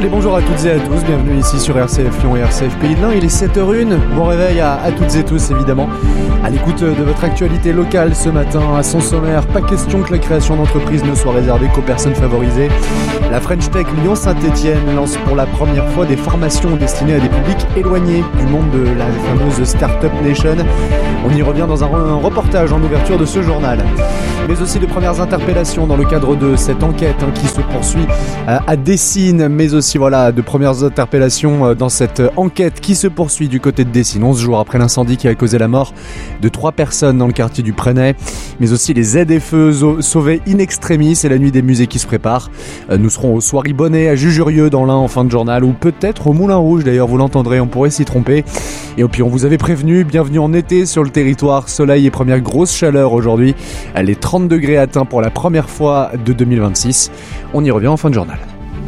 Allez, bonjour à toutes et à tous, bienvenue ici sur RCF Lyon et RCF Pays de l'Ain. Il est 7h01, bon réveil à toutes et tous évidemment. À l'écoute de votre actualité locale ce matin, à son sommaire, pas question que la création d'entreprise ne soit réservée qu'aux personnes favorisées. La French Tech Lyon-Saint-Etienne lance pour la première fois des formations destinées à des publics éloignés du monde de la fameuse Startup Nation. On y revient dans un reportage en ouverture de ce journal. Mais aussi de premières interpellations dans le cadre de cette enquête qui se poursuit à Dessines, mais aussi de premières interpellations dans cette enquête qui se poursuit du côté de Dessines, 11 jours après l'incendie qui a causé la mort de 3 personnes dans le quartier du Prenay, mais aussi les ZFE sauvés in extremis, c'est la nuit des musées qui se prépare. Nous serons au Soirée Bonnet à Jujurieux dans l'Ain en fin de journal, ou peut-être au Moulin Rouge d'ailleurs, vous l'entendrez, on pourrait s'y tromper. Et puis on vous avait prévenu, bienvenue en été sur le territoire, soleil et première grosse chaleur aujourd'hui, les 30 degrés atteints pour la première fois de 2026. On y revient en fin de journal.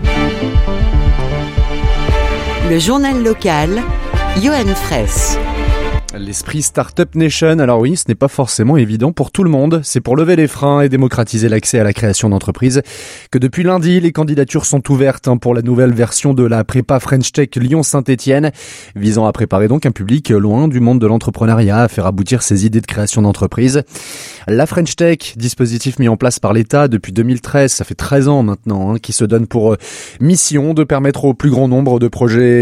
Le journal local, Johan Fraisse. L'esprit Startup Nation, alors oui, ce n'est pas forcément évident pour tout le monde. C'est pour lever les freins et démocratiser l'accès à la création d'entreprises que depuis lundi, les candidatures sont ouvertes pour la nouvelle version de la prépa French Tech Lyon-Saint-Etienne, visant à préparer donc un public loin du monde de l'entrepreneuriat, à faire aboutir ses idées de création d'entreprise. La French Tech, dispositif mis en place par l'État depuis 2013, ça fait 13 ans maintenant, qui se donne pour mission de permettre au plus grand nombre de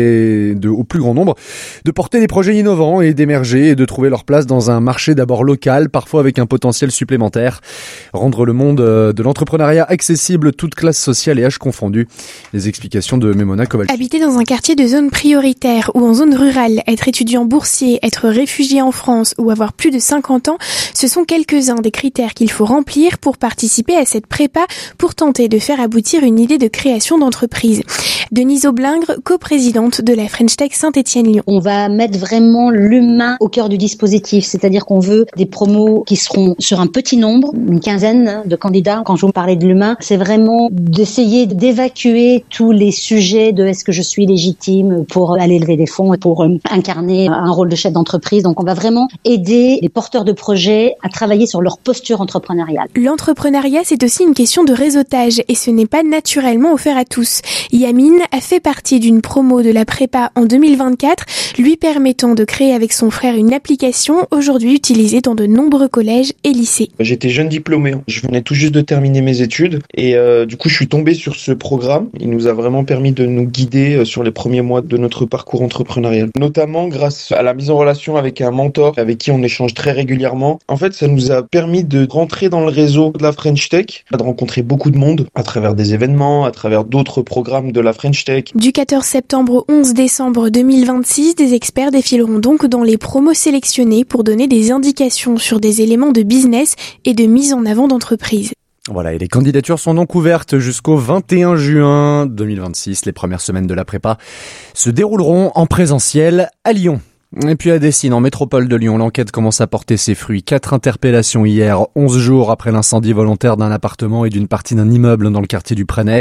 porter des projets innovants et d'émerger et de trouver leur place dans un marché d'abord local, parfois avec un potentiel supplémentaire. Rendre le monde de l'entrepreneuriat accessible, toutes classes sociales et âges confondus. Les explications de Memona Kovalchik. Habiter dans un quartier de zone prioritaire ou en zone rurale, être étudiant boursier, être réfugié en France ou avoir plus de 50 ans, ce sont quelques-uns des critères qu'il faut remplir pour participer à cette prépa pour tenter de faire aboutir une idée de création d'entreprise. Denise Aublingre, coprésidente de la French Tech Saint-Etienne-Lyon. On va mettre vraiment l'humain au cœur du dispositif, c'est-à-dire qu'on veut des promos qui seront sur un petit nombre, une quinzaine de candidats. Quand je vous parlais de l'humain, c'est vraiment d'essayer d'évacuer tous les sujets de est-ce que je suis légitime pour aller lever des fonds et pour incarner un rôle de chef d'entreprise. Donc on va vraiment aider les porteurs de projets à travailler sur leur posture entrepreneuriale. L'entrepreneuriat, c'est aussi une question de réseautage et ce n'est pas naturellement offert à tous. Yamine a fait partie d'une promo de la prépa en 2024, lui permettant de créer avec son frère une application aujourd'hui utilisée dans de nombreux collèges et lycées. J'étais jeune diplômé, je venais tout juste de terminer mes études et du coup je suis tombé sur ce programme. Il nous a vraiment permis de nous guider sur les premiers mois de notre parcours entrepreneurial, notamment grâce à la mise en relation avec un mentor avec qui on échange très régulièrement. En fait, ça nous a permis de rentrer dans le réseau de la French Tech, de rencontrer beaucoup de monde à travers des événements, à travers d'autres programmes de la French Tech. Du 14 septembre au 11 décembre 2026, des experts défileront donc dans les promos sélectionnés pour donner des indications sur des éléments de business et de mise en avant d'entreprise. Voilà, et les candidatures sont donc ouvertes jusqu'au 21 juin 2026. Les premières semaines de la prépa se dérouleront en présentiel à Lyon. Et puis à Dessines, en métropole de Lyon, l'enquête commence à porter ses fruits. 4 interpellations hier, 11 jours après l'incendie volontaire d'un appartement et d'une partie d'un immeuble dans le quartier du Prenay.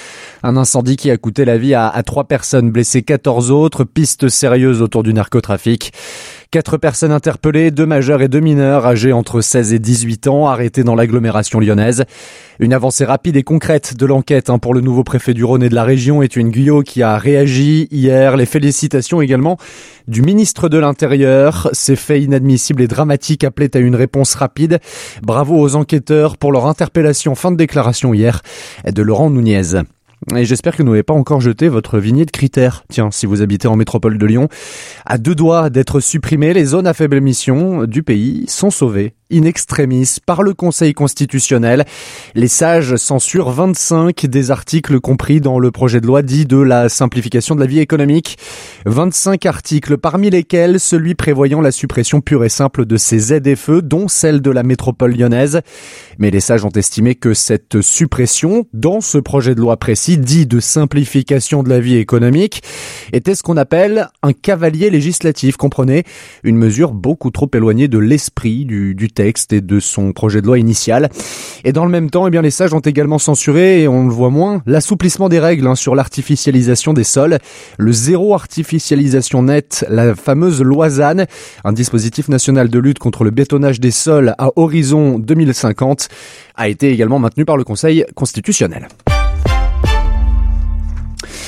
Un incendie qui a coûté la vie à 3 personnes, blessées 14 autres, pistes sérieuses autour du narcotrafic. 4 personnes interpellées, 2 majeurs et 2 mineurs âgés entre 16 et 18 ans, arrêtés dans l'agglomération lyonnaise. Une avancée rapide et concrète de l'enquête pour le nouveau préfet du Rhône et de la région, Étienne Guyot, qui a réagi hier. Les félicitations également du ministre de l'Intérieur. Ces faits inadmissibles et dramatiques appelaient à une réponse rapide. Bravo aux enquêteurs pour leur interpellation. Fin de déclaration hier de Laurent Nunez. Et j'espère que vous n'avez pas encore jeté votre vignette critères. Tiens, si vous habitez en métropole de Lyon, à 2 doigts d'être supprimées, les zones à faible émission du pays sont sauvées in extremis par le Conseil constitutionnel. Les sages censurent 25 des articles compris dans le projet de loi dit de la simplification de la vie économique. 25 articles, parmi lesquels celui prévoyant la suppression pure et simple de ces ZFE, dont celle de la métropole lyonnaise. Mais les sages ont estimé que cette suppression, dans ce projet de loi précis, dit de simplification de la vie économique, était ce qu'on appelle un cavalier législatif, comprenez, une mesure beaucoup trop éloignée de l'esprit du texte et de son projet de loi initial. Et dans le même temps, les sages ont également censuré, et on le voit moins, l'assouplissement des règles sur l'artificialisation des sols, le zéro artificialisation nette, la fameuse loi ZAN, un dispositif national de lutte contre le bétonnage des sols à horizon 2050, a été également maintenu par le Conseil constitutionnel.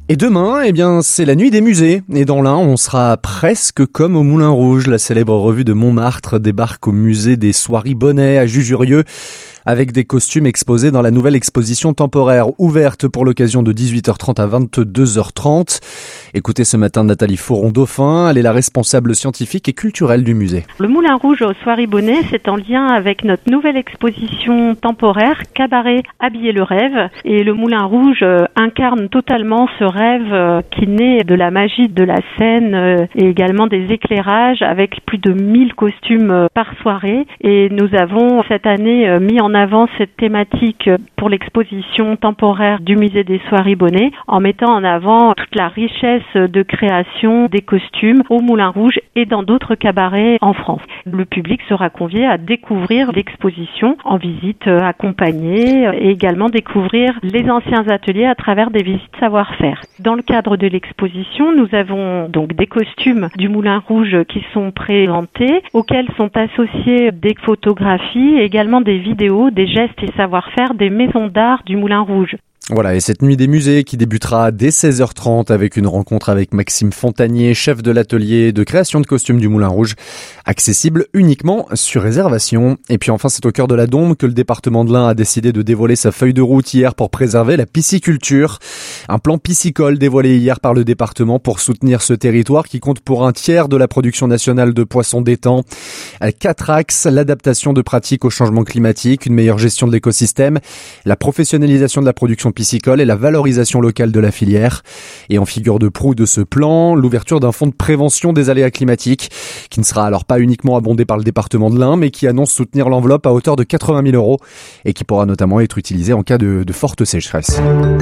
Et demain, c'est la nuit des musées. Et dans l'Ain, on sera presque comme au Moulin Rouge. La célèbre revue de Montmartre débarque au musée des Soieries Bonnet à Jujurieux, avec des costumes exposés dans la nouvelle exposition temporaire ouverte pour l'occasion de 18h30 à 22h30. Écoutez ce matin Nathalie Fauron-Dauphin, elle est la responsable scientifique et culturelle du musée. Le Moulin Rouge aux Soieries Bonnet, c'est en lien avec notre nouvelle exposition temporaire Cabaret Habiller le rêve. Et le Moulin Rouge incarne totalement ce rêve qui naît de la magie de la scène et également des éclairages avec plus de 1000 costumes par soirée. Et nous avons cette année mis en avant cette thématique pour l'exposition temporaire du musée des Soieries Bonnet en mettant en avant toute la richesse de création des costumes au Moulin Rouge et dans d'autres cabarets en France. Le public sera convié à découvrir l'exposition en visite accompagnée et également découvrir les anciens ateliers à travers des visites savoir-faire. Dans le cadre de l'exposition, nous avons donc des costumes du Moulin Rouge qui sont présentés, auxquels sont associées des photographies et également des vidéos, des gestes et savoir-faire des maisons d'art du Moulin Rouge. Voilà, et cette nuit des musées qui débutera dès 16h30 avec une rencontre avec Maxime Fontanier, chef de l'atelier de création de costumes du Moulin Rouge, accessible uniquement sur réservation. Et puis enfin, c'est au cœur de la Dombe que le département de l'Ain a décidé de dévoiler sa feuille de route hier pour préserver la pisciculture. Un plan piscicole dévoilé hier par le département pour soutenir ce territoire qui compte pour un tiers de la production nationale de poissons d'étang. 4 axes, l'adaptation de pratiques au changement climatique, une meilleure gestion de l'écosystème, la professionnalisation de la production piscicole et la valorisation locale de la filière. Et en figure de proue de ce plan, l'ouverture d'un fonds de prévention des aléas climatiques qui ne sera alors pas uniquement abondé par le département de l'Ain mais qui annonce soutenir l'enveloppe à hauteur de 80 000 € et qui pourra notamment être utilisé en cas de forte sécheresse.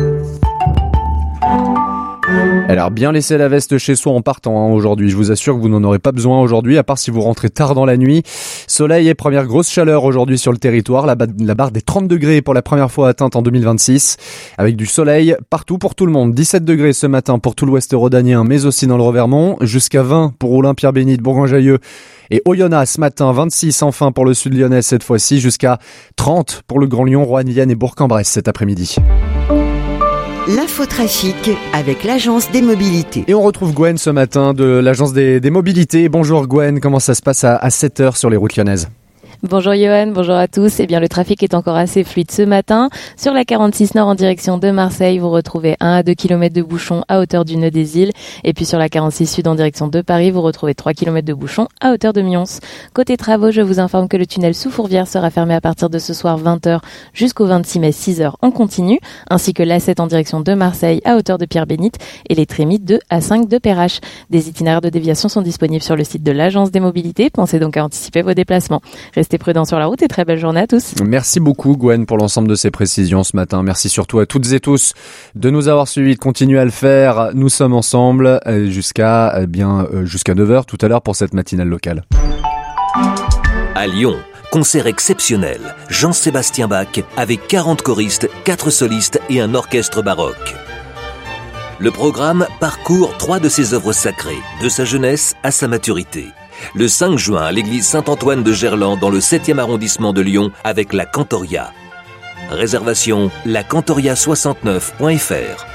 Alors bien laisser la veste chez soi en partant aujourd'hui, je vous assure que vous n'en aurez pas besoin aujourd'hui à part si vous rentrez tard dans la nuit. Soleil et première grosse chaleur aujourd'hui sur le territoire, la barre des 30 degrés pour la première fois atteinte en 2026 avec du soleil partout pour tout le monde. 17 degrés ce matin pour tout l'ouest rhodanien mais aussi dans le Revermont, jusqu'à 20 pour Oulin-Pierre-Bénite, Bourgoin-Jallieu et Oyonnax ce matin, 26 enfin pour le sud lyonnais cette fois-ci, jusqu'à 30 pour le Grand Lyon, Roanne-Vienne et Bourg-en-Bresse cet après-midi. L'infotrafic avec l'Agence des Mobilités. Et on retrouve Gwen ce matin de l'Agence des Mobilités. Bonjour Gwen, comment ça se passe à 7h sur les routes lyonnaises ? Bonjour Johan, bonjour à tous. Eh bien, le trafic est encore assez fluide ce matin. Sur la 46 Nord en direction de Marseille, vous retrouvez 1 à 2 km de bouchons à hauteur du nœud des îles. Et puis sur la 46 Sud en direction de Paris, vous retrouvez 3 km de bouchons à hauteur de Mions. Côté travaux, je vous informe que le tunnel sous Fourvière sera fermé à partir de ce soir 20h jusqu'au 26 mai 6h en continu, ainsi que l'A7 en direction de Marseille à hauteur de Pierre-Bénite et les Trémides de A5 de Perrache. Des itinéraires de déviation sont disponibles sur le site de l'Agence des Mobilités. Pensez donc à anticiper vos déplacements. Restez prudents sur la route et très belle journée à tous. Merci beaucoup Gwen pour l'ensemble de ces précisions ce matin. Merci surtout à toutes et tous de nous avoir suivis, de continuer à le faire. Nous sommes ensemble jusqu'à 9h tout à l'heure pour cette matinale locale. À Lyon, concert exceptionnel. Jean-Sébastien Bach avec 40 choristes, 4 solistes et un orchestre baroque. Le programme parcourt 3 de ses œuvres sacrées, de sa jeunesse à sa maturité. Le 5 juin à l'église Saint-Antoine de Gerland dans le 7e arrondissement de Lyon avec la Cantoria. Réservation lacantoria69.fr.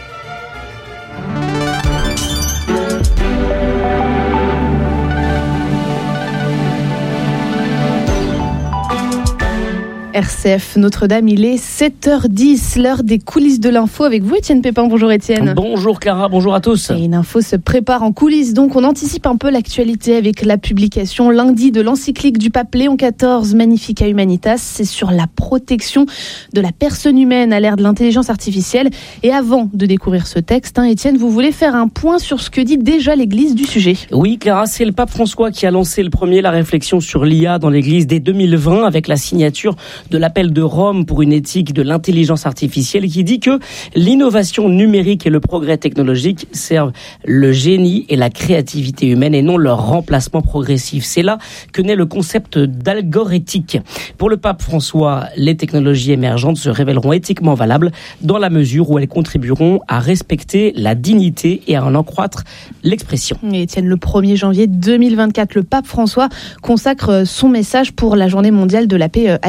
RCF Notre-Dame, il est 7h10, l'heure des coulisses de l'info avec vous Étienne Pépin. Bonjour Étienne. Bonjour Clara, bonjour à tous. Et une info se prépare en coulisses, donc on anticipe un peu l'actualité avec la publication lundi de l'encyclique du pape Léon XIV, Magnificat Humanitas. C'est sur la protection de la personne humaine à l'ère de l'intelligence artificielle. Et avant de découvrir ce texte, Étienne, vous voulez faire un point sur ce que dit déjà l'Église du sujet. Oui Clara, c'est le pape François qui a lancé le premier la réflexion sur l'IA dans l'Église dès 2020 avec la signature de l'appel de Rome pour une éthique de l'intelligence artificielle qui dit que l'innovation numérique et le progrès technologique servent le génie et la créativité humaine et non leur remplacement progressif. C'est là que naît le concept d'algoréthique. Pour le pape François, les technologies émergentes se révéleront éthiquement valables dans la mesure où elles contribueront à respecter la dignité et à en accroître l'expression. Et Étienne, le 1er janvier 2024, le pape François consacre son message pour la journée mondiale de la paix à l'IA.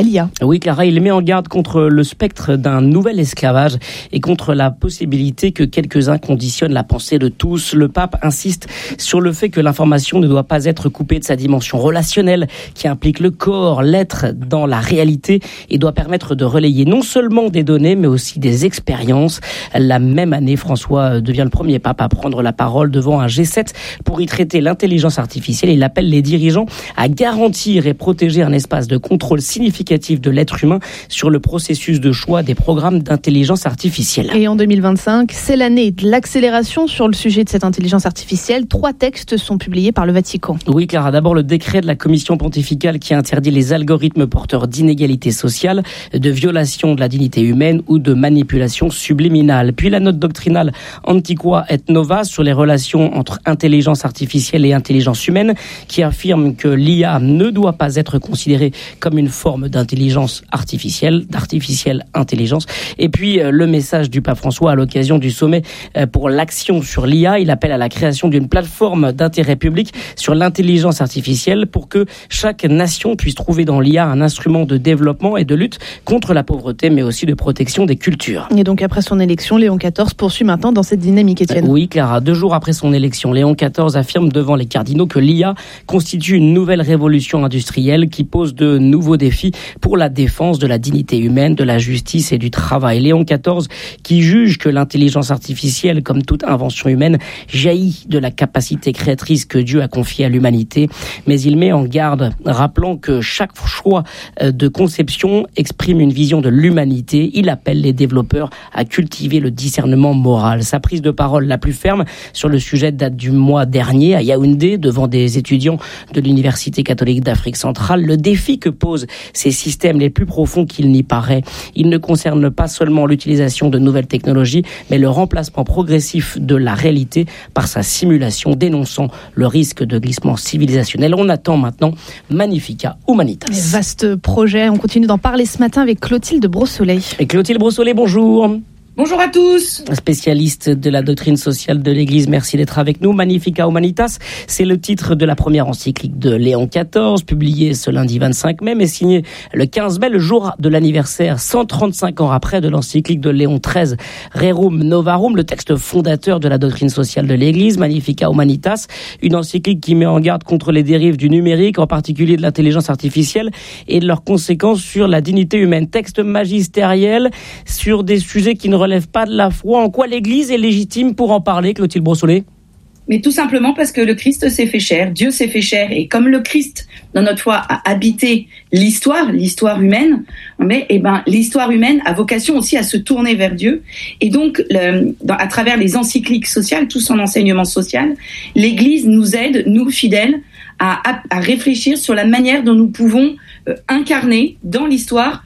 Oui, Clara, il met en garde contre le spectre d'un nouvel esclavage et contre la possibilité que quelques-uns conditionnent la pensée de tous. Le pape insiste sur le fait que l'information ne doit pas être coupée de sa dimension relationnelle qui implique le corps, l'être dans la réalité et doit permettre de relayer non seulement des données mais aussi des expériences. La même année, François devient le premier pape à prendre la parole devant un G7 pour y traiter l'intelligence artificielle. Il appelle les dirigeants à garantir et protéger un espace de contrôle significatif de l'être humain sur le processus de choix des programmes d'intelligence artificielle. Et en 2025, c'est l'année de l'accélération sur le sujet de cette intelligence artificielle. 3 textes sont publiés par le Vatican. Oui, Clara, d'abord le décret de la commission pontificale qui interdit les algorithmes porteurs d'inégalités sociales, de violation de la dignité humaine ou de manipulation subliminale. Puis la note doctrinale Antiqua et Nova sur les relations entre intelligence artificielle et intelligence humaine qui affirme que l'IA ne doit pas être considérée comme une forme d'intelligence artificielle, d'artificielle intelligence. Et puis le message du pape François à l'occasion du sommet pour l'action sur l'IA. Il appelle à la création d'une plateforme d'intérêt public sur l'intelligence artificielle pour que chaque nation puisse trouver dans l'IA un instrument de développement et de lutte contre la pauvreté, mais aussi de protection des cultures. Et donc après son élection, Léon XIV poursuit maintenant dans cette dynamique, Étienne. Oui, Clara, 2 jours après son élection, Léon XIV affirme devant les cardinaux que l'IA constitue une nouvelle révolution industrielle qui pose de nouveaux défis pour la défense de la dignité humaine, de la justice et du travail. Léon XIV qui juge que l'intelligence artificielle, comme toute invention humaine, jaillit de la capacité créatrice que Dieu a confiée à l'humanité, mais il met en garde, rappelant que chaque choix de conception exprime une vision de l'humanité. Il appelle les développeurs à cultiver le discernement moral. Sa prise de parole la plus ferme sur le sujet date du mois dernier à Yaoundé, devant des étudiants de l'Université catholique d'Afrique centrale. Le défi que posent ces systèmes les plus profonds qu'il n'y paraît, il ne concerne pas seulement l'utilisation de nouvelles technologies, mais le remplacement progressif de la réalité par sa simulation, dénonçant le risque de glissement civilisationnel. On attend maintenant Magnifica Humanitas. Vaste projet, on continue d'en parler ce matin avec Clotilde Brossolet. Et Clotilde Brossolet, bonjour. Bonjour à tous. Spécialiste de la doctrine sociale de l'Église, merci d'être avec nous. Magnifica Humanitas, c'est le titre de la première encyclique de Léon XIV, publiée ce lundi 25 mai, mais signée le 15 mai, le jour de l'anniversaire, 135 ans après, de l'encyclique de Léon XIII, Rerum Novarum, le texte fondateur de la doctrine sociale de l'Église, Magnifica Humanitas, une encyclique qui met en garde contre les dérives du numérique, en particulier de l'intelligence artificielle, et de leurs conséquences sur la dignité humaine. Texte magistériel sur des sujets qui ne relève pas de la foi. En quoi l'Église est légitime pour en parler, Clotilde Brossolet? Mais tout simplement parce que le Christ s'est fait chair, Dieu s'est fait chair, et comme le Christ, dans notre foi, a habité l'histoire humaine, mais l'histoire humaine a vocation aussi à se tourner vers Dieu. Et donc, à travers les encycliques sociales, tout son enseignement social, l'Église nous aide, nous fidèles, à réfléchir sur la manière dont nous pouvons incarner dans l'histoire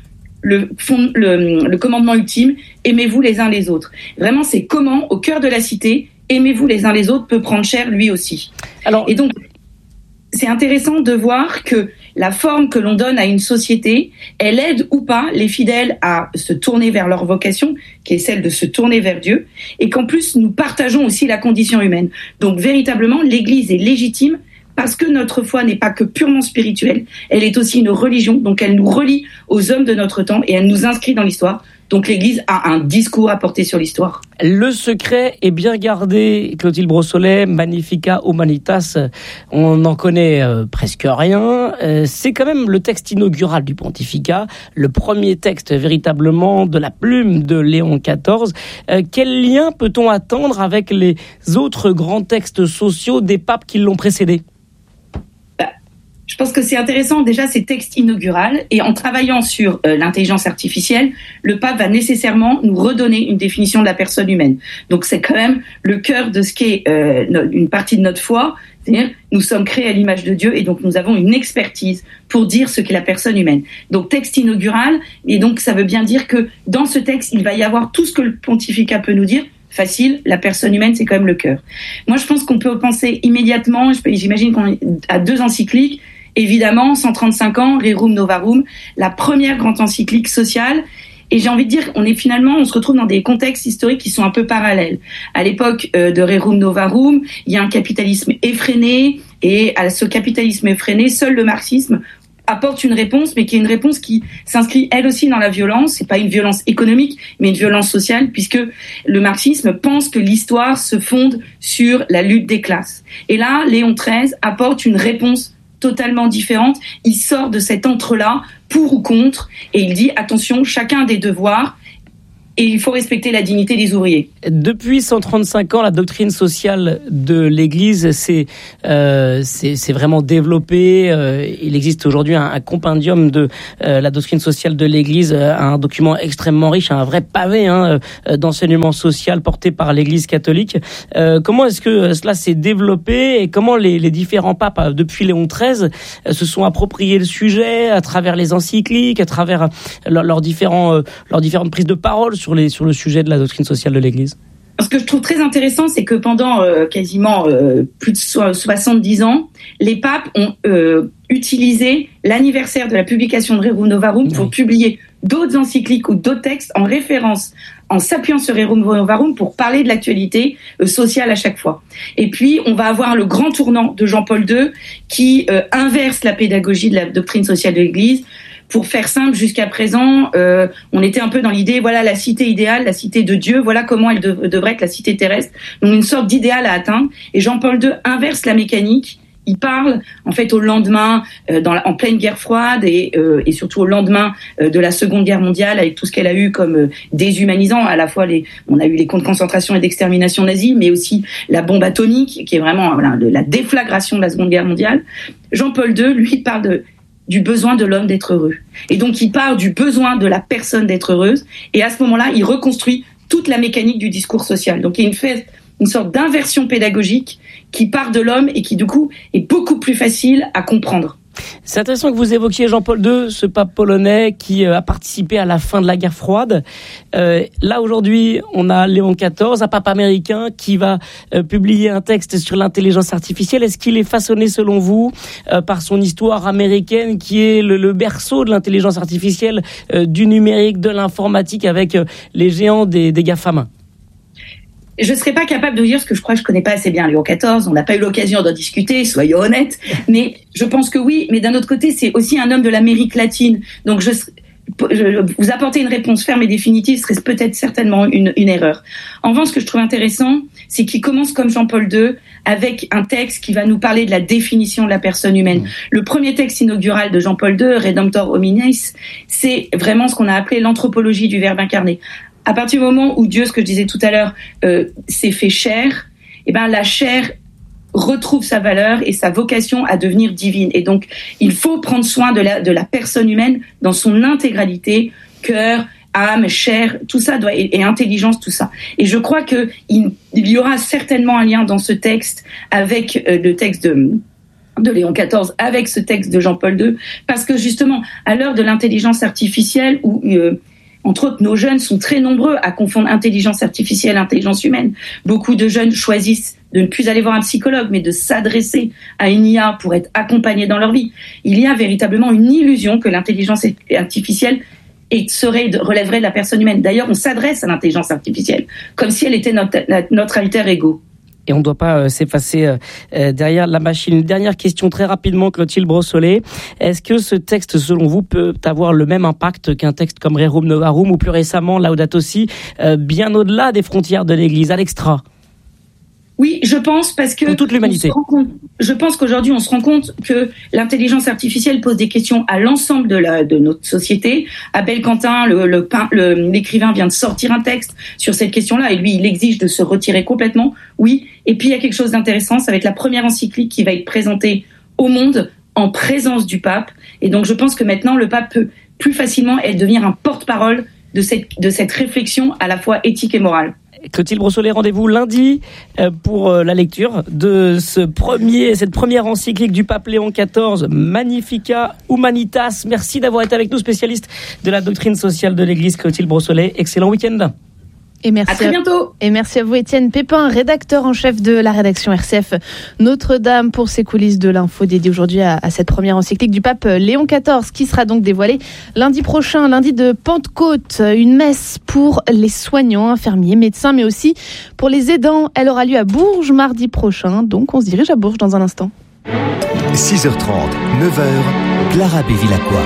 le commandement ultime, aimez-vous les uns les autres. Vraiment, c'est comment, au cœur de la cité, aimez-vous les uns les autres peut prendre chair lui aussi. Et donc, c'est intéressant de voir que la forme que l'on donne à une société, elle aide ou pas les fidèles à se tourner vers leur vocation, qui est celle de se tourner vers Dieu, et qu'en plus, nous partageons aussi la condition humaine. Donc, véritablement, l'Église est légitime parce que notre foi n'est pas que purement spirituelle, elle est aussi une religion, donc elle nous relie aux hommes de notre temps et elle nous inscrit dans l'histoire. Donc l'Église a un discours à porter sur l'histoire. Le secret est bien gardé, Clotilde Brossolet, Magnifica Humanitas, on n'en connaît presque rien. C'est quand même le texte inaugural du pontificat, le premier texte véritablement de la plume de Léon XIV. Quel lien peut-on attendre avec les autres grands textes sociaux des papes qui l'ont précédé ? Je pense que c'est intéressant, déjà, ces textes inauguraux, et en travaillant sur l'intelligence artificielle, le pape va nécessairement nous redonner une définition de la personne humaine. Donc c'est quand même le cœur de ce qu'est une partie de notre foi, c'est-à-dire nous sommes créés à l'image de Dieu et donc nous avons une expertise pour dire ce qu'est la personne humaine. Donc texte inaugural, et donc ça veut bien dire que dans ce texte, il va y avoir tout ce que le pontificat peut nous dire. Facile, la personne humaine, c'est quand même le cœur. Moi, je pense qu'on peut penser immédiatement, j'imagine qu'on est à 2 encycliques, évidemment, 135 ans, Rerum Novarum, la première grande encyclique sociale. Et j'ai envie de dire, on se retrouve dans des contextes historiques qui sont un peu parallèles. À l'époque de Rerum Novarum, il y a un capitalisme effréné, et à ce capitalisme effréné, seul le marxisme apporte une réponse, mais qui est une réponse qui s'inscrit elle aussi dans la violence. C'est pas une violence économique, mais une violence sociale, puisque le marxisme pense que l'histoire se fonde sur la lutte des classes. Et là, Léon XIII apporte une réponse totalement différente. Il sort de cet entre-là, pour ou contre, et il dit attention, chacun a des devoirs. Et il faut respecter la dignité des ouvriers. Depuis 135 ans, la doctrine sociale de l'Église s'est vraiment développée. Il existe aujourd'hui un compendium de la doctrine sociale de l'Église, un document extrêmement riche, un vrai pavé d'enseignement social porté par l'Église catholique. Comment est-ce que cela s'est développé et comment les différents papes, depuis Léon XIII, se sont appropriés le sujet à travers les encycliques, à travers leurs différentes prises de parole sur le sujet de la doctrine sociale de l'Église? Ce que je trouve très intéressant, c'est que pendant quasiment plus de 70 ans, les papes ont utilisé l'anniversaire de la publication de Rerum Novarum pour publier d'autres encycliques ou d'autres textes en référence, en s'appuyant sur Rerum Novarum pour parler de l'actualité sociale à chaque fois. Et puis, on va avoir le grand tournant de Jean-Paul II qui inverse la pédagogie de la doctrine sociale de l'Église. Pour faire simple, jusqu'à présent, on était un peu dans l'idée, voilà la cité idéale, la cité de Dieu, voilà comment elle devrait être la cité terrestre. Donc une sorte d'idéal à atteindre. Et Jean-Paul II inverse la mécanique. Il parle en fait au lendemain, en pleine guerre froide et surtout au lendemain de la Seconde Guerre mondiale, avec tout ce qu'elle a eu comme déshumanisant. À la fois on a eu les camps de concentration et d'extermination nazis, mais aussi la bombe atomique, qui est vraiment la déflagration de la Seconde Guerre mondiale. Jean-Paul II, lui, parle du besoin de l'homme d'être heureux. Et donc, il part du besoin de la personne d'être heureuse. Et à ce moment-là, il reconstruit toute la mécanique du discours social. Donc, il fait une sorte d'inversion pédagogique qui part de l'homme et qui, du coup, est beaucoup plus facile à comprendre. C'est intéressant que vous évoquiez Jean-Paul II, ce pape polonais qui a participé à la fin de la guerre froide. Là, aujourd'hui, on a Léon XIV, un pape américain qui va publier un texte sur l'intelligence artificielle. Est-ce qu'il est façonné, selon vous, par son histoire américaine qui est le berceau de l'intelligence artificielle, du numérique, de l'informatique avec les géants des GAFAM? Je ne serais pas capable de dire ce que je crois que je connais pas assez bien Léon XIV. On n'a pas eu l'occasion d'en discuter, soyons honnêtes. Mais je pense que oui. Mais d'un autre côté, c'est aussi un homme de l'Amérique latine. Donc, vous apporter une réponse ferme et définitive serait peut-être certainement une erreur. En revanche, ce que je trouve intéressant, c'est qu'il commence comme Jean-Paul II avec un texte qui va nous parler de la définition de la personne humaine. Le premier texte inaugural de Jean-Paul II, Redemptor Homines, c'est vraiment ce qu'on a appelé l'anthropologie du Verbe incarné. À partir du moment où Dieu, ce que je disais tout à l'heure, s'est fait chair, eh ben la chair retrouve sa valeur et sa vocation à devenir divine. Et donc, il faut prendre soin de la personne humaine dans son intégralité, cœur, âme, chair, tout ça et intelligence, tout ça. Et je crois que il y aura certainement un lien dans ce texte avec le texte de Léon XIV avec ce texte de Jean-Paul II, parce que justement, à l'heure de l'intelligence artificielle où entre autres, nos jeunes sont très nombreux à confondre intelligence artificielle et intelligence humaine. Beaucoup de jeunes choisissent de ne plus aller voir un psychologue, mais de s'adresser à une IA pour être accompagnés dans leur vie. Il y a véritablement une illusion que l'intelligence artificielle relèverait de la personne humaine. D'ailleurs, on s'adresse à l'intelligence artificielle comme si elle était notre alter ego. Et on ne doit pas s'effacer derrière la machine. Une dernière question très rapidement, Clotilde Brossolet. Est-ce que ce texte, selon vous, peut avoir le même impact qu'un texte comme Rerum Novarum ou plus récemment Laudato Si, bien au-delà des frontières de l'Église, à l'extra? Oui, je pense, parce que pour toute l'humanité. Je pense qu'aujourd'hui, on se rend compte que l'intelligence artificielle pose des questions à l'ensemble de notre société. Abel Quentin, l'écrivain, vient de sortir un texte sur cette question-là, et lui, il exige de se retirer complètement. Oui. Et puis, il y a quelque chose d'intéressant. Ça va être la première encyclique qui va être présentée au monde en présence du pape. Et donc, je pense que maintenant, le pape peut plus facilement devenir un porte-parole de cette réflexion à la fois éthique et morale. Clotilde Brossolet, rendez-vous lundi pour la lecture de cette première encyclique du pape Léon XIV, Magnificat Humanitas. Merci d'avoir été avec nous, spécialiste de la doctrine sociale de l'Église, Clotilde Brossolet. Excellent week-end. Et merci à très bientôt. Et merci à vous, Étienne Pépin, rédacteur en chef de la rédaction RCF Notre-Dame, pour ces coulisses de l'info dédiées aujourd'hui à cette première encyclique du pape Léon XIV, qui sera donc dévoilée lundi prochain, lundi de Pentecôte. Une messe pour les soignants, infirmiers, médecins, mais aussi pour les aidants. Elle aura lieu à Bourges mardi prochain. Donc on se dirige à Bourges dans un instant. 6h30, 9h, Clara Bévilacqua.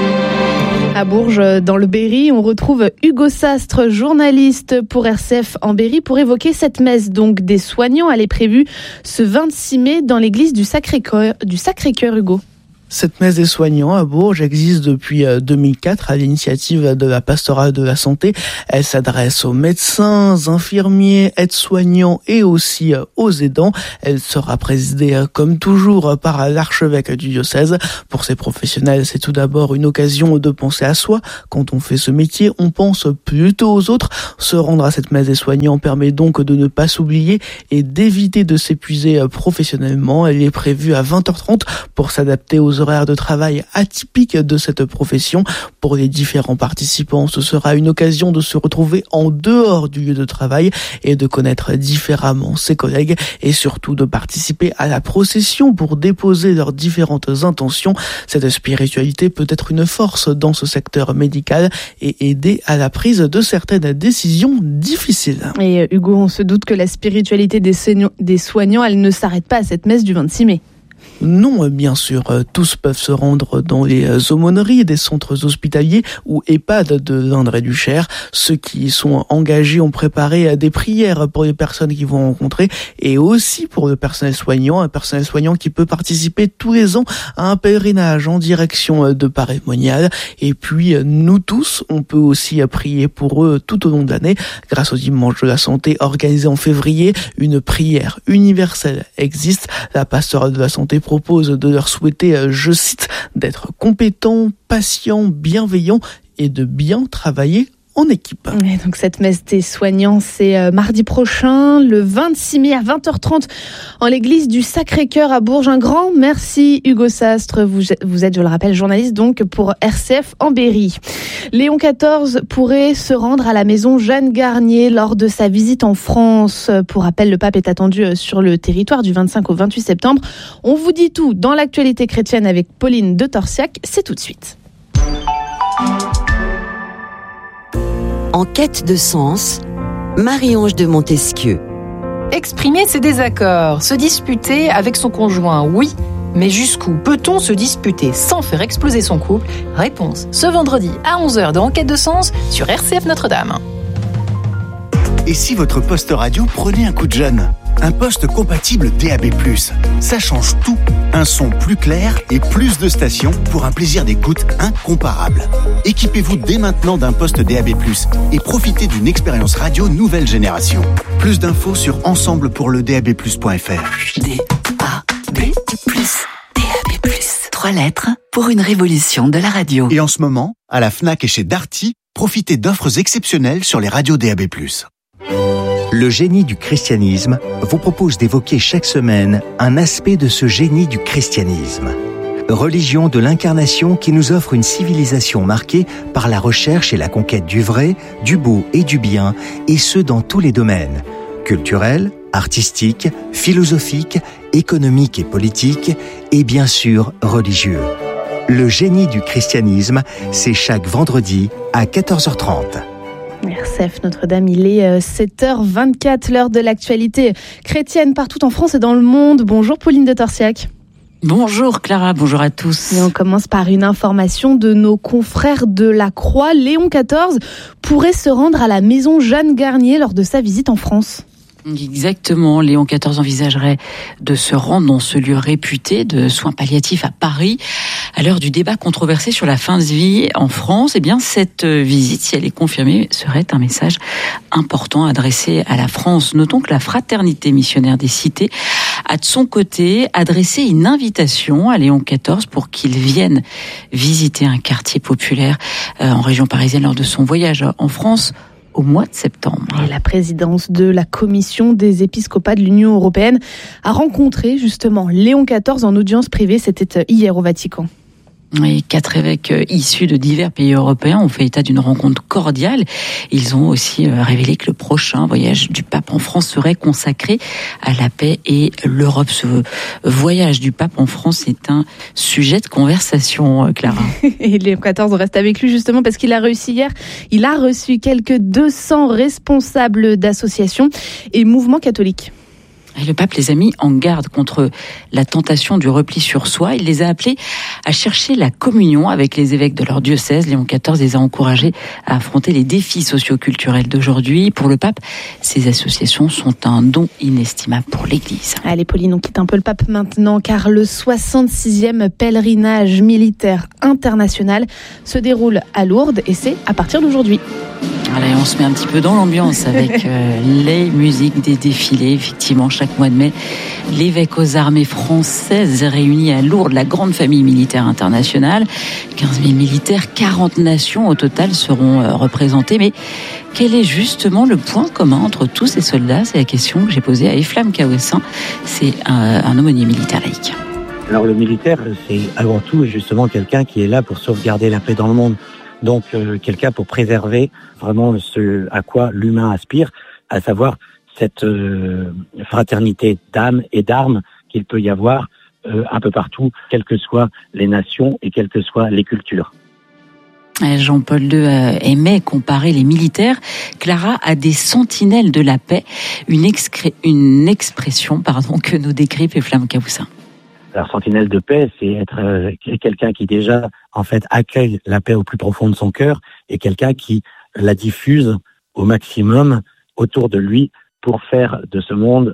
À Bourges, dans le Berry, on retrouve Hugo Sastre, journaliste pour RCF en Berry, pour évoquer cette messe donc des soignants. Elle est prévue ce 26 mai dans l'église du Sacré-Cœur, Hugo. Cette messe des soignants à Bourges existe depuis 2004 à l'initiative de la pastorale de la santé. Elle s'adresse aux médecins, infirmiers, aides-soignants et aussi aux aidants. Elle sera présidée comme toujours par l'archevêque du diocèse. Pour ces professionnels, c'est tout d'abord une occasion de penser à soi. Quand on fait ce métier, on pense plutôt aux autres. Se rendre à cette messe des soignants permet donc de ne pas s'oublier et d'éviter de s'épuiser professionnellement. Elle est prévue à 20h30 pour s'adapter aux horaires de travail atypiques de cette profession. Pour les différents participants, ce sera une occasion de se retrouver en dehors du lieu de travail et de connaître différemment ses collègues et surtout de participer à la procession pour déposer leurs différentes intentions. Cette spiritualité peut être une force dans ce secteur médical et aider à la prise de certaines décisions difficiles. Et Hugo, on se doute que la spiritualité des soignants, elle ne s'arrête pas à cette messe du 26 mai. Non, bien sûr, tous peuvent se rendre dans les aumôneries des centres hospitaliers ou EHPAD de l'Indre et du Cher. Ceux qui sont engagés ont préparé des prières pour les personnes qu'ils vont rencontrer et aussi pour le personnel soignant, un personnel soignant qui peut participer tous les ans à un pèlerinage en direction de Paray-Monial. Et puis, nous tous, on peut aussi prier pour eux tout au long de l'année. Grâce au Dimanche de la Santé organisé en février, une prière universelle existe. La pastorale de la santé propose de leur souhaiter, je cite, d'être compétents, patients, bienveillants et de bien travailler en équipe. Et donc cette messe des soignants, c'est mardi prochain, le 26 mai à 20h30 en l'église du Sacré-Cœur à Bourges. Un grand merci Hugo Sastre, vous êtes, je le rappelle, journaliste donc pour RCF en Berry. Léon XIV pourrait se rendre à la maison Jeanne Garnier lors de sa visite en France. Pour rappel, le pape est attendu sur le territoire du 25 au 28 septembre. On vous dit tout dans l'actualité chrétienne avec Pauline de Torsiac, c'est tout de suite. En quête de sens, Marie-Ange de Montesquieu. Exprimer ses désaccords, se disputer avec son conjoint, oui, mais jusqu'où peut-on se disputer sans faire exploser son couple ? Réponse ce vendredi à 11h dans En quête de sens sur RCF Notre-Dame. Et si votre poste radio prenait un coup de jeune ? Un poste compatible DAB+. Ça change tout. Un son plus clair et plus de stations pour un plaisir d'écoute incomparable. Équipez-vous dès maintenant d'un poste DAB+, et profitez d'une expérience radio nouvelle génération. Plus d'infos sur ensemblepourledab+.fr. DAB+. 3 lettres pour une révolution de la radio. Et en ce moment, à la Fnac et chez Darty, profitez d'offres exceptionnelles sur les radios DAB+. Le génie du christianisme vous propose d'évoquer chaque semaine un aspect de ce génie du christianisme. Religion de l'incarnation qui nous offre une civilisation marquée par la recherche et la conquête du vrai, du beau et du bien, et ce dans tous les domaines, culturels, artistiques, philosophiques, économiques et politiques, et bien sûr religieux. Le génie du christianisme, c'est chaque vendredi à 14h30. RCF Notre-Dame, il est 7h24, l'heure de l'actualité chrétienne partout en France et dans le monde. Bonjour Pauline de Torsiac. Bonjour Clara, bonjour à tous. Et on commence par une information de nos confrères de la Croix. Léon XIV pourrait se rendre à la maison Jeanne Garnier lors de sa visite en France. Exactement, Léon XIV envisagerait de se rendre dans ce lieu réputé de soins palliatifs à Paris. À l'heure du débat controversé sur la fin de vie en France, eh bien cette visite, si elle est confirmée, serait un message important adressé à la France. Notons que la Fraternité missionnaire des cités a de son côté adressé une invitation à Léon XIV pour qu'il vienne visiter un quartier populaire en région parisienne lors de son voyage en France au mois de septembre. Et la présidence de la Commission des épiscopats de l'Union européenne a rencontré justement Léon XIV en audience privée. C'était hier au Vatican. Et 4 évêques issus de divers pays européens ont fait état d'une rencontre cordiale. Ils ont aussi révélé que le prochain voyage du pape en France serait consacré à la paix et l'Europe. Ce voyage du pape en France est un sujet de conversation, Clara. Et Léon XIV reste avec lui justement parce qu'il a réussi hier. Il a reçu quelques 200 responsables d'associations et mouvements catholiques. Et le pape les a mis en garde contre la tentation du repli sur soi. Il les a appelés à chercher la communion avec les évêques de leur diocèse. Léon XIV les a encouragés à affronter les défis socio-culturels d'aujourd'hui. Pour le pape, ces associations sont un don inestimable pour l'Église. Allez Pauline, on quitte un peu le pape maintenant, car le 66e pèlerinage militaire international se déroule à Lourdes et c'est à partir d'aujourd'hui. Allez, on se met un petit peu dans l'ambiance avec les musiques des défilés. Effectivement, chaque mois de mai, l'évêque aux armées françaises réunit à Lourdes la grande famille militaire internationale. 15 000 militaires, 40 nations au total seront représentées. Mais quel est justement le point commun entre tous ces soldats ? C'est la question que j'ai posée à Eflam Kaouessin. C'est un aumônier militaire laïque. Alors le militaire, c'est avant tout justement quelqu'un qui est là pour sauvegarder la paix dans le monde. Donc quelqu'un pour préserver vraiment ce à quoi l'humain aspire, à savoir cette fraternité d'âme et d'armes qu'il peut y avoir un peu partout, quelles que soient les nations et quelles que soient les cultures. Jean-Paul II aimait comparer les militaires, Clara, à des sentinelles de la paix, une expression que nous décrit Eflam Kaouessin. Alors, sentinelle de paix, c'est être quelqu'un qui déjà, en fait, accueille la paix au plus profond de son cœur et quelqu'un qui la diffuse au maximum autour de lui pour faire de ce monde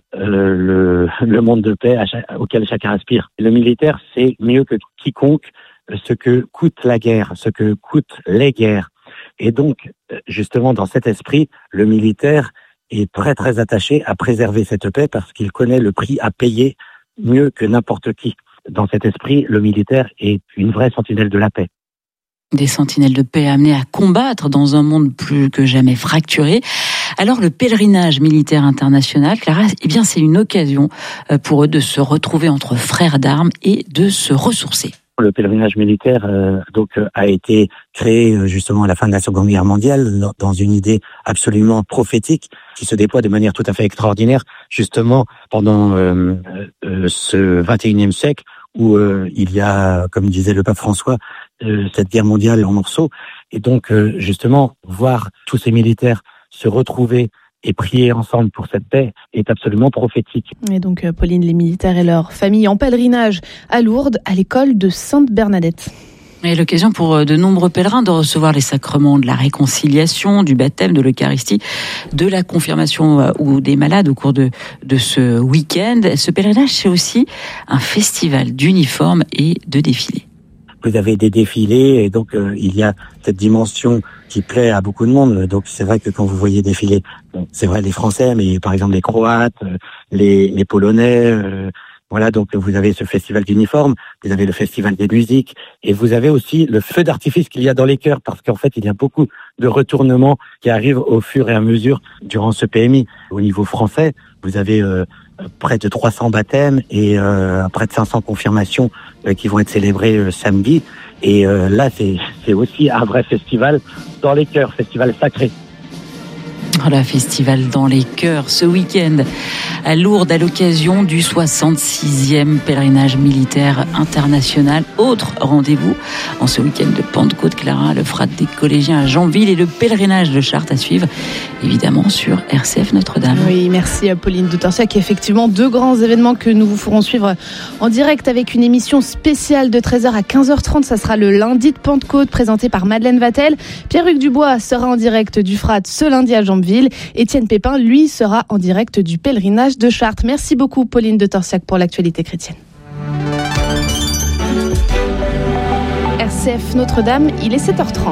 le monde de paix auquel chacun aspire. Le militaire, c'est mieux que quiconque ce que coûte la guerre, ce que coûtent les guerres. Et donc, justement, dans cet esprit, le militaire est très, très attaché à préserver cette paix parce qu'il connaît le prix à payer mieux que n'importe qui. Dans cet esprit, le militaire est une vraie sentinelle de la paix. Des sentinelles de paix amenées à combattre dans un monde plus que jamais fracturé. Alors le pèlerinage militaire international, Clara, c'est une occasion pour eux de se retrouver entre frères d'armes et de se ressourcer. Le pèlerinage militaire a été créé justement à la fin de la Seconde Guerre mondiale dans une idée absolument prophétique qui se déploie de manière tout à fait extraordinaire justement pendant ce 21e siècle où il y a, comme disait le pape François, cette guerre mondiale en morceaux. Et donc justement voir tous ces militaires se retrouver et prier ensemble pour cette paix est absolument prophétique. Et donc, Pauline, les militaires et leurs familles en pèlerinage à Lourdes, à l'école de Sainte-Bernadette. Et l'occasion pour de nombreux pèlerins de recevoir les sacrements de la réconciliation, du baptême, de l'Eucharistie, de la confirmation ou des malades au cours de ce week-end. Ce pèlerinage, c'est aussi un festival d'uniformes et de défilés. Vous avez des défilés et donc il y a cette dimension qui plaît à beaucoup de monde. Donc c'est vrai que quand vous voyez défiler, c'est vrai les Français, mais par exemple les Croates, les Polonais, voilà, donc vous avez ce festival d'uniformes, vous avez le festival des musiques et vous avez aussi le feu d'artifice qu'il y a dans les chœurs parce qu'en fait il y a beaucoup de retournements qui arrivent au fur et à mesure durant ce PMI. Au niveau français, vous avez près de 300 baptêmes et près de 500 confirmations qui vont être célébrées samedi. Et là, c'est aussi un vrai festival dans les chœurs, festival sacré. Voilà, festival dans les chœurs ce week-end à Lourdes à l'occasion du 66e pèlerinage militaire international. Autre rendez-vous en ce week-end de Pentecôte, Clara, le frat des collégiens à Janville et le pèlerinage de Chartres à suivre évidemment sur RCF Notre-Dame. Oui, merci Pauline de Torsiac. Effectivement, deux grands événements que nous vous ferons suivre en direct avec une émission spéciale de 13h à 15h30. Ça sera le lundi de Pentecôte présenté par Madeleine Vatel. Pierre-Hugues Dubois sera en direct du frat ce lundi à Janville. Étienne Pépin, lui, sera en direct du pèlerinage de Chartres. Merci beaucoup, Pauline de Torsiac, pour l'actualité chrétienne. RCF Notre-Dame, il est 7h30.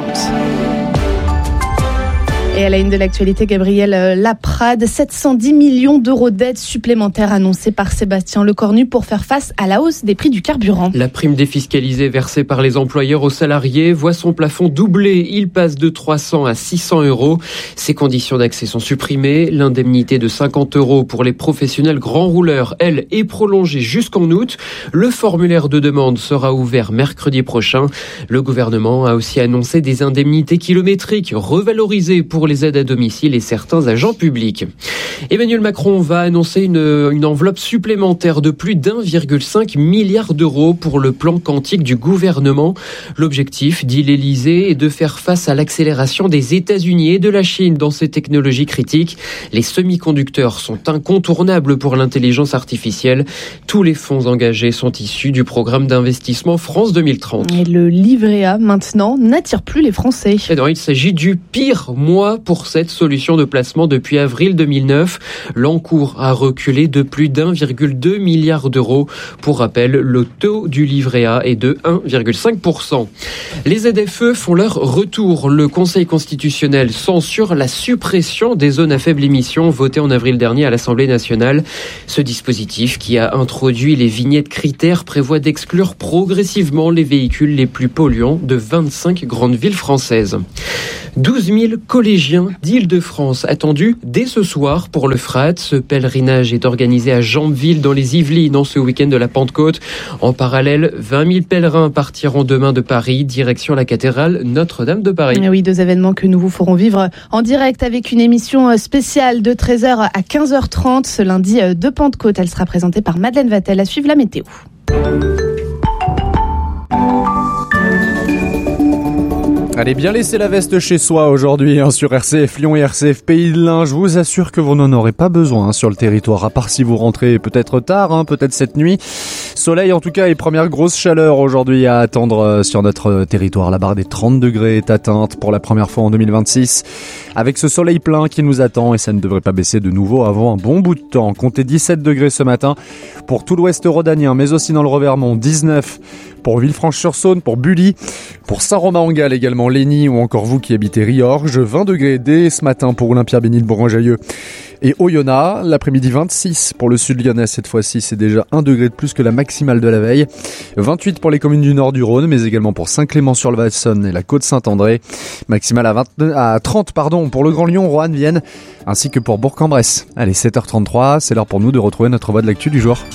Et à la une de l'actualité, Gabriel Laprade, 710 millions d'euros d'aides supplémentaires annoncées par Sébastien Lecornu pour faire face à la hausse des prix du carburant. La prime défiscalisée versée par les employeurs aux salariés voit son plafond doubler. Il passe de 300 à 600 euros. Ses conditions d'accès sont supprimées. L'indemnité de 50 euros pour les professionnels grands rouleurs, elle, est prolongée jusqu'en août. Le formulaire de demande sera ouvert mercredi prochain. Le gouvernement a aussi annoncé des indemnités kilométriques revalorisées pour pour les aides à domicile et certains agents publics. Emmanuel Macron va annoncer une enveloppe supplémentaire de plus d'1,5 milliard d'euros pour le plan quantique du gouvernement. L'objectif, dit l'Élysée, est de faire face à l'accélération des États-Unis et de la Chine dans ces technologies critiques. Les semi-conducteurs sont incontournables pour l'intelligence artificielle. Tous les fonds engagés sont issus du programme d'investissement France 2030. Et le livret A, maintenant, n'attire plus les Français. Et non, il s'agit du pire mois pour cette solution de placement depuis avril 2009. L'encours a reculé de plus d'1,2 milliard d'euros. Pour rappel, le taux du livret A est de 1,5%. Les ZFE font leur retour. Le Conseil constitutionnel censure la suppression des zones à faible émission votée en avril dernier à l'Assemblée nationale. Ce dispositif, qui a introduit les vignettes critères, prévoit d'exclure progressivement les véhicules les plus polluants de 25 grandes villes françaises. 12 000 collégiens d'Île-de-France attendus dès ce soir pour le FRAT. Ce pèlerinage est organisé à Jambeville dans les Yvelines en ce week-end de la Pentecôte. En parallèle, 20 000 pèlerins partiront demain de Paris, direction la cathédrale Notre-Dame de Paris. Oui, 2 événements que nous vous ferons vivre en direct avec une émission spéciale de 13h à 15h30 ce lundi de Pentecôte. Elle sera présentée par Madeleine Vatel. À suivre la météo. Allez bien laisser la veste chez soi aujourd'hui sur RCF Lyon et RCF Pays de l'Ain. Je vous assure que vous n'en aurez pas besoin sur le territoire, à part si vous rentrez peut-être tard, peut-être cette nuit. Soleil en tout cas et première grosse chaleur aujourd'hui à attendre sur notre territoire. La barre des 30 degrés est atteinte pour la première fois en 2026. Avec ce soleil plein qui nous attend et ça ne devrait pas baisser de nouveau avant un bon bout de temps. Comptez 17 degrés ce matin pour tout l'ouest rhodanien, mais aussi dans le Revermont. 19 pour Villefranche-sur-Saône, pour Bully, pour Saint-Romain-en-Galles également, Lény ou encore vous qui habitez Riorges. 20 degrés dès ce matin pour Olympia-Béni de Bourgoin-Jallieu et Oyonnax. L'après-midi 26 pour le sud lyonnais cette fois-ci, c'est déjà 1 degré de plus que la maximale de la veille. 28 pour les communes du nord du Rhône, mais également pour Saint-Clément-sur-le-Valsonne et la Côte-Saint-André. Maximale à 30 pour le Grand Lyon, Roanne, Vienne, ainsi que pour Bourg-en-Bresse. Allez, 7h33, c'est l'heure pour nous de retrouver notre voix de l'actu du jour.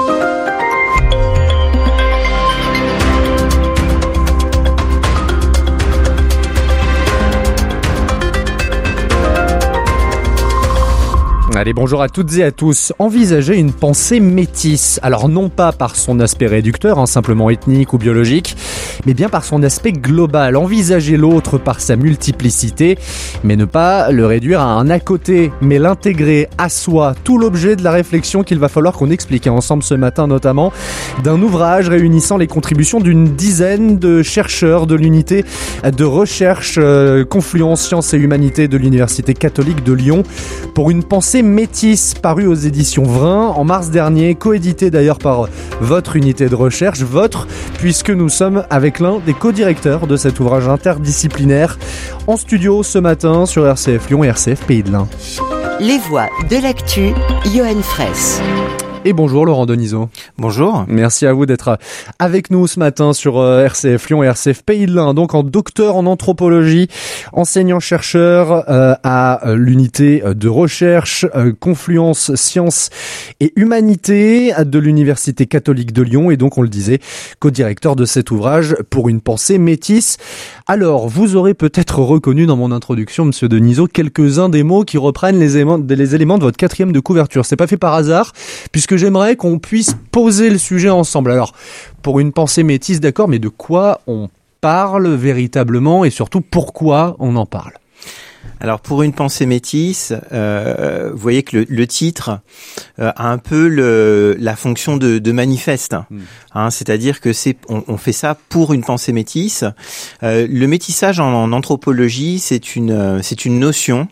Allez, bonjour à toutes et à tous. Envisager une pensée métisse. Alors non pas par son aspect réducteur, simplement ethnique ou biologique, mais bien par son aspect global. Envisager l'autre par sa multiplicité, mais ne pas le réduire à un à côté, mais l'intégrer à soi. Tout l'objet de la réflexion qu'il va falloir qu'on explique ensemble ce matin, notamment d'un ouvrage réunissant les contributions d'une dizaine de chercheurs de l'unité de recherche Confluence Sciences et Humanités de l'Université catholique de Lyon pour une pensée métisse, paru aux éditions Vrin en mars dernier, coédité d'ailleurs par votre unité de recherche, puisque nous sommes avec l'un des co-directeurs de cet ouvrage interdisciplinaire en studio ce matin sur RCF Lyon et RCF Pays de l'Ain. Les voix de l'actu, Johan Fraisse. Et bonjour Laurent Denisot. Bonjour. Merci à vous d'être avec nous ce matin sur RCF Lyon et RCF Pays de l'Ain. Donc en docteur en anthropologie, enseignant-chercheur à l'unité de recherche Confluence Sciences et Humanités de l'Université catholique de Lyon. Et donc on le disait, co-directeur de cet ouvrage pour une pensée métisse. Alors vous aurez peut-être reconnu dans mon introduction, Monsieur Denisot, quelques-uns des mots qui reprennent les éléments de votre 4e de couverture. C'est pas fait par hasard, puisque j'aimerais qu'on puisse poser le sujet ensemble. Alors, pour une pensée métisse, d'accord, mais de quoi on parle véritablement et surtout pourquoi on en parle ? Alors pour une pensée métisse, vous voyez que le titre a un peu la fonction de manifeste, c'est-à-dire que on fait ça pour une pensée métisse. Le métissage en anthropologie, c'est une notion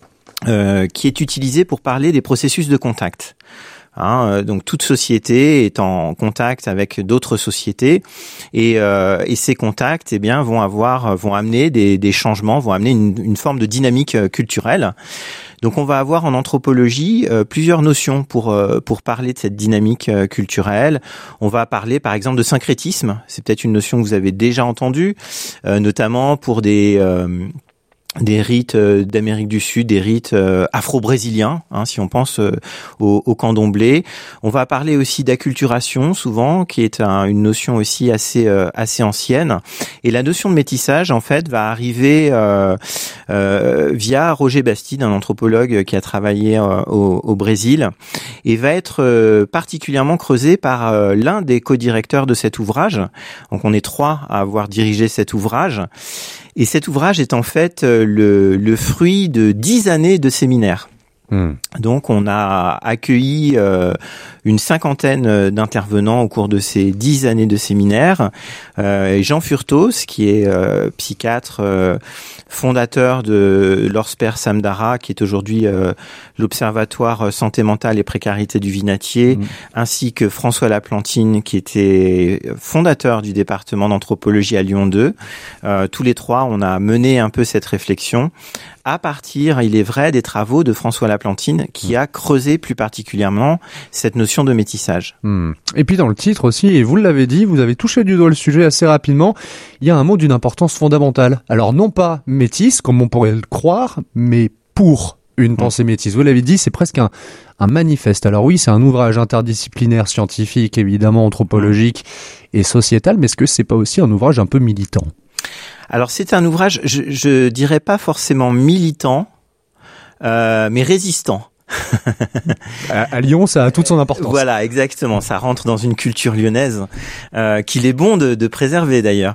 qui est utilisée pour parler des processus de contact. Donc toute société est en contact avec d'autres sociétés et ces contacts vont amener des changements, vont amener une forme de dynamique culturelle. Donc on va avoir en anthropologie plusieurs notions pour parler de cette dynamique culturelle. On va parler par exemple de syncrétisme, c'est peut-être une notion que vous avez déjà entendue, notamment pour des des rites d'Amérique du Sud, des rites afro-brésiliens, si on pense au candomblé. On va parler aussi d'acculturation, souvent, qui est une notion aussi assez ancienne. Et la notion de métissage, en fait, va arriver via Roger Bastide, un anthropologue qui a travaillé au Brésil, et va être particulièrement creusé par l'un des co-directeurs de cet ouvrage. Donc on est 3 à avoir dirigé cet ouvrage. Et cet ouvrage est en fait le fruit de 10 années de séminaires. Donc on a accueilli une 50aine d'intervenants au cours de ces 10 années de séminaires. Jean Furtos, qui est psychiatre, fondateur de l'Orsper Samdara, qui est aujourd'hui l'Observatoire Santé Mentale et Précarité du Vinatier, ainsi que François Laplantine, qui était fondateur du département d'anthropologie à Lyon 2. Tous les 3, on a mené un peu cette réflexion à partir, il est vrai, des travaux de François Laplantine, qui a creusé plus particulièrement cette notion de métissage. Et puis dans le titre aussi, et vous l'avez dit, vous avez touché du doigt le sujet assez rapidement, il y a un mot d'une importance fondamentale. Alors non pas métisse, comme on pourrait le croire, mais pour une pensée métisse. Vous l'avez dit, c'est presque un manifeste. Alors oui, c'est un ouvrage interdisciplinaire, scientifique, évidemment, anthropologique et sociétal, mais est-ce que c'est pas aussi un ouvrage un peu militant ? Alors c'est un ouvrage, je dirais pas forcément militant, mais résistant. À Lyon, ça a toute son importance. Voilà, exactement. Ça rentre dans une culture lyonnaise qu'il est bon de préserver d'ailleurs.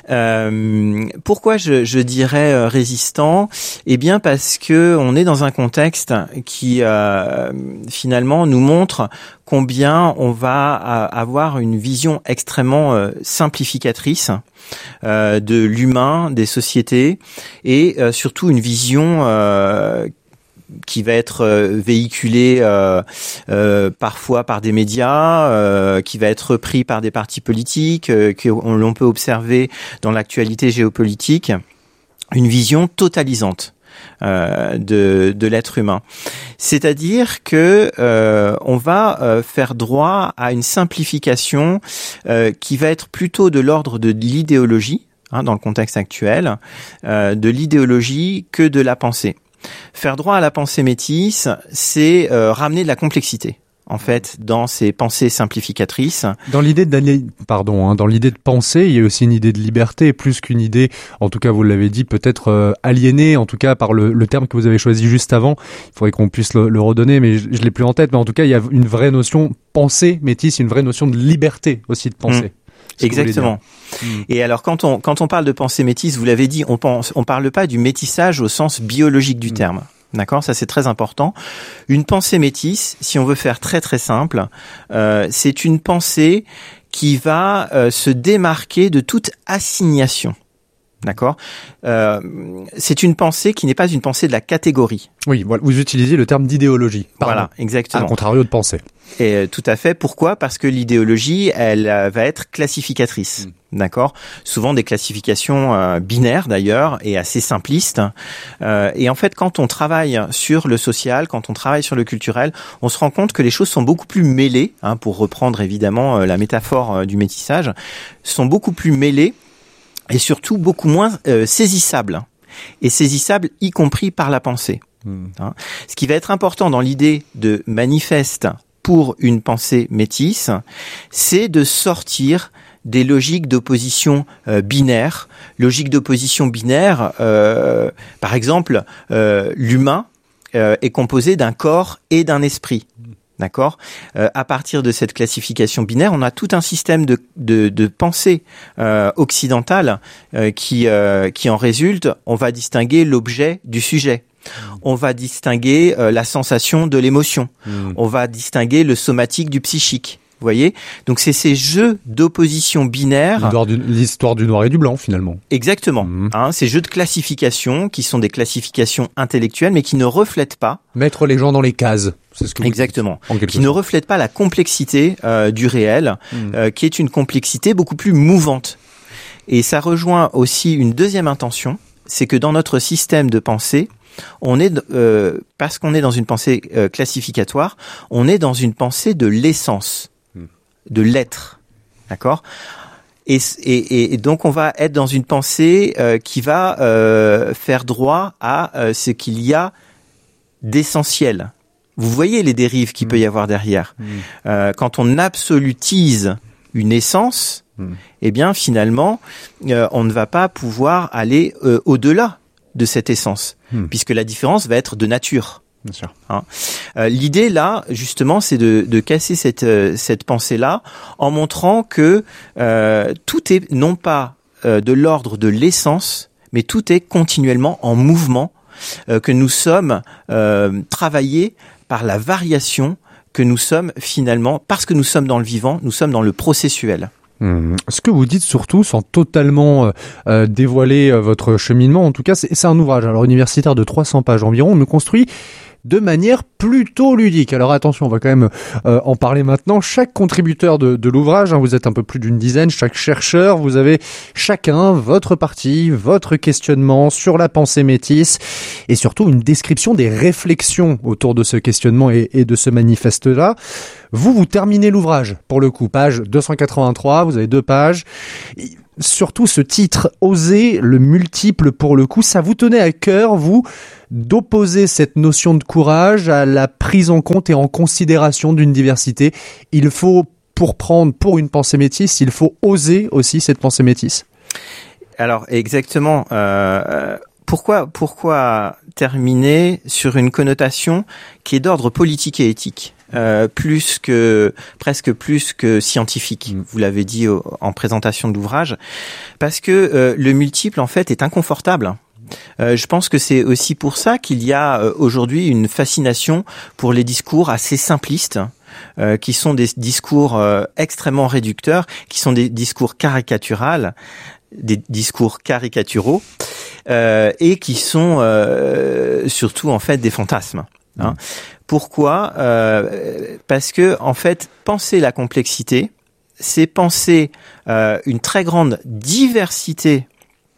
Pourquoi je dirais résistant ? Eh bien parce que on est dans un contexte qui finalement nous montre combien on va avoir une vision extrêmement simplificatrice de l'humain, des sociétés, et surtout une vision qui va être véhiculée parfois par des médias, qui va être repris par des partis politiques, que l'on peut observer dans l'actualité géopolitique, une vision totalisante de l'être humain. C'est-à-dire que on va faire droit à une simplification qui va être plutôt de l'ordre de l'idéologie, dans le contexte actuel, de l'idéologie que de la pensée. Faire droit à la pensée métisse, c'est ramener de la complexité, en fait, dans ces pensées simplificatrices. Dans l'idée dans l'idée de penser, il y a aussi une idée de liberté, plus qu'une idée, en tout cas vous l'avez dit, peut-être aliénée, en tout cas par le terme que vous avez choisi juste avant. Il faudrait qu'on puisse le redonner, mais je l'ai plus en tête. Mais en tout cas, il y a une vraie notion pensée métisse, une vraie notion de liberté aussi de penser. Exactement. Et alors quand on parle de pensée métisse, vous l'avez dit, on parle pas du métissage au sens biologique du terme. D'accord, ça c'est très important. Une pensée métisse, si on veut faire très très simple, c'est une pensée qui va se démarquer de toute assignation. D'accord. C'est une pensée qui n'est pas une pensée de la catégorie. Oui, voilà, vous utilisez le terme d'idéologie. Voilà, exactement. À contrario de pensée. Et tout à fait. Pourquoi ? Parce que l'idéologie, elle va être classificatrice. D'accord. Souvent des classifications binaires d'ailleurs et assez simplistes. Et en fait, quand on travaille sur le social, quand on travaille sur le culturel, on se rend compte que les choses sont beaucoup plus mêlées. Pour reprendre évidemment la métaphore du métissage, sont beaucoup plus mêlées. Et surtout beaucoup moins saisissable, et saisissable y compris par la pensée. Ce qui va être important dans l'idée de manifeste pour une pensée métisse, c'est de sortir des logiques d'opposition binaire. Logique d'opposition binaire, par exemple, l'humain est composé d'un corps et d'un esprit. D'accord. À partir de cette classification binaire, on a tout un système de pensée occidentale qui en résulte. On va distinguer l'objet du sujet. On va distinguer la sensation de l'émotion. On va distinguer le somatique du psychique. Vous voyez ? Donc c'est ces jeux d'opposition binaire. L'histoire du noir et du blanc finalement. Exactement. Ces jeux de classification qui sont des classifications intellectuelles mais qui ne reflètent pas. Mettre les gens dans les cases. C'est ce que exactement. Qui ne reflètent pas la complexité du réel, qui est une complexité beaucoup plus mouvante. Et ça rejoint aussi une deuxième intention, c'est que dans notre système de pensée, on est parce qu'on est dans une pensée classificatoire, on est dans une pensée de l'essence, de l'être. D'accord ? Et donc on va être dans une pensée qui va faire droit à ce qu'il y a d'essentiel. Vous voyez les dérives qu'il peut y avoir derrière. Quand on absolutise une essence, eh bien finalement, on ne va pas pouvoir aller au-delà de cette essence, puisque la différence va être de nature. Bien sûr. L'idée là, justement, c'est de casser cette pensée-là en montrant que tout est non pas de l'ordre de l'essence, mais tout est continuellement en mouvement, que nous sommes travaillés par la variation, que nous sommes finalement, parce que nous sommes dans le vivant, nous sommes dans le processuel. Ce que vous dites surtout, sans totalement dévoiler votre cheminement, en tout cas, c'est un ouvrage universitaire de 300 pages environ, mais construit de manière plutôt ludique. Alors attention, on va quand même en parler maintenant. Chaque contributeur de l'ouvrage, vous êtes un peu plus d'une dizaine, chaque chercheur, vous avez chacun votre partie, votre questionnement sur la pensée métisse et surtout une description des réflexions autour de ce questionnement et de ce manifeste-là. Vous terminez l'ouvrage, pour le coup, page 283, vous avez 2 pages. Surtout ce titre, Oser le multiple, pour le coup, ça vous tenait à cœur, vous, d'opposer cette notion de courage à la prise en compte et en considération d'une diversité. Il faut, pour une pensée métisse, il faut oser aussi cette pensée métisse. Alors, exactement. Pourquoi terminer sur une connotation qui est d'ordre politique et éthique, presque plus que scientifique. Vous l'avez dit en présentation de l'ouvrage, parce que le multiple en fait est inconfortable. Je pense que c'est aussi pour ça qu'il y a aujourd'hui une fascination pour les discours assez simplistes, qui sont des discours extrêmement réducteurs, qui sont des discours caricaturaux, et qui sont surtout en fait des fantasmes. Pourquoi ? Parce que en fait, penser la complexité, c'est penser une très grande diversité